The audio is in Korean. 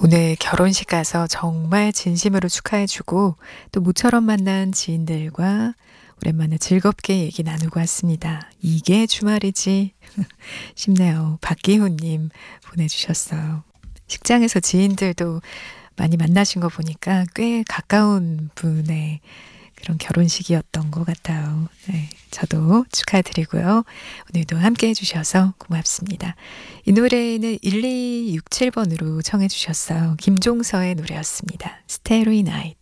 오늘 결혼식 가서 정말 진심으로 축하해주고 또 모처럼 만난 지인들과 오랜만에 즐겁게 얘기 나누고 왔습니다. 이게 주말이지 싶네요. 박기훈님 보내주셨어요. 식장에서 지인들도 많이 만나신 거 보니까 꽤 가까운 분의 그런 결혼식이었던 것 같아요. 네, 저도 축하드리고요. 오늘도 함께 해주셔서 고맙습니다. 이 노래는 1267번으로 청해 주셨어요. 김종서의 노래였습니다. Starry Night.